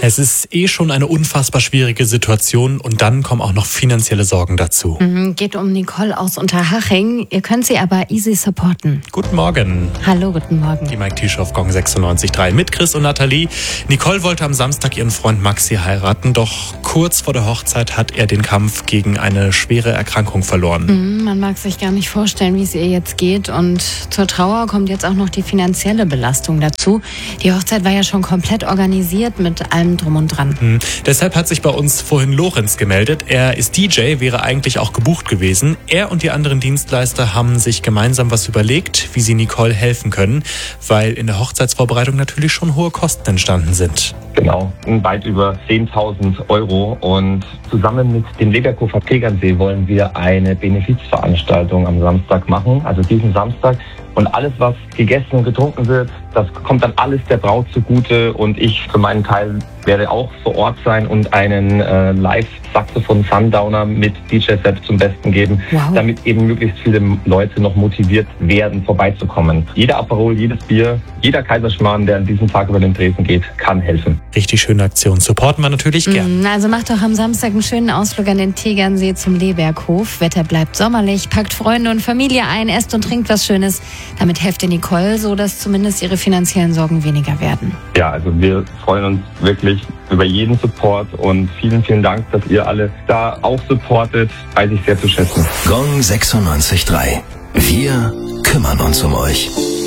Es ist schon eine unfassbar schwierige Situation und dann kommen auch noch finanzielle Sorgen dazu. Geht um Nicole aus Unterhaching. Ihr könnt sie aber easy supporten. Guten Morgen. Hallo, guten Morgen. Die Mike Tisch auf Gong 96.3 mit Chris und Nathalie. Nicole wollte am Samstag ihren Freund Maxi heiraten, doch kurz vor der Hochzeit hat er den Kampf gegen eine schwere Erkrankung verloren. Man mag sich gar nicht vorstellen, wie es ihr jetzt geht. Und zur Trauer kommt jetzt auch noch die finanzielle Belastung dazu. Die Hochzeit war ja schon komplett organisiert mit allem drum und dran. Deshalb hat sich bei uns vorhin Lorenz gemeldet. Er ist DJ, wäre eigentlich auch gebucht gewesen. Er und die anderen Dienstleister haben sich gemeinsam was überlegt, wie sie Nicole helfen können, weil in der Hochzeitsvorbereitung natürlich schon hohe Kosten entstanden sind. Genau, weit über 10.000 Euro. Und zusammen mit dem Leberkofer Tegernsee wollen wir eine Benefizveranstaltung am Samstag machen, also diesen Samstag. Und alles, was gegessen und getrunken wird, das kommt dann alles der Braut zugute. Und ich für meinen Teil werde auch vor Ort sein und einen Live-Saxophon-Sundowner mit DJ-Set zum Besten geben, damit eben möglichst viele Leute noch motiviert werden, vorbeizukommen. Jeder Aperol, jedes Bier, jeder Kaiserschmarrn, der an diesem Tag über den Tresen geht, kann helfen. Richtig schöne Aktion. Supporten wir natürlich gern. Also macht doch am Samstag einen schönen Ausflug an den Tegernsee zum Leberghof. Wetter bleibt sommerlich, packt Freunde und Familie ein, esst und trinkt was Schönes. Damit helft ihr Nicole, so dass zumindest ihre finanziellen Sorgen weniger werden. Ja, also wir freuen uns wirklich über jeden Support und vielen, vielen Dank, dass ihr alle da auch supportet. Weiß ich sehr zu schätzen. Gong 96.3. Wir kümmern uns um euch.